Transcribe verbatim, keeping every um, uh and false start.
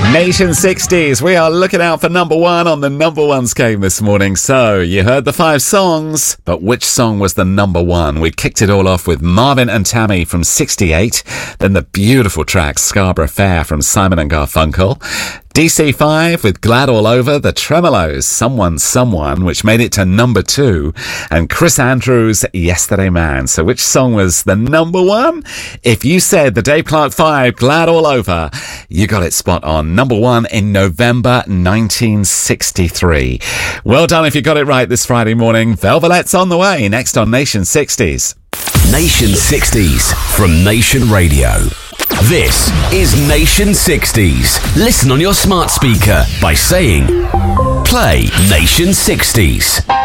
Nation sixties, we are looking out for number one on the number ones game this morning. So, you heard the five songs, but which song was the number one? We kicked it all off with Marvin and Tammy from sixty-eight, then the beautiful track Scarborough Fair from Simon and Garfunkel, D C five with Glad All Over, the Tremolos, Someone Someone, which made it to number two, and Chris Andrews, Yesterday Man. So which song was the number one? If you said the Dave Clark five, Glad All Over, you got it spot on. Number one in November nineteen sixty-three. Well done if you got it right this Friday morning. Velvet's on the way, next on Nation sixties. Nation sixties from Nation Radio. This is Nation sixties. Listen on your smart speaker by saying, play Nation sixties.